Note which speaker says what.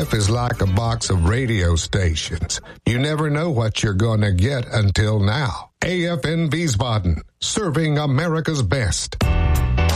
Speaker 1: Life is like a box of radio stations. You never know what you're going to get until now. AFN Wiesbaden, serving America's best.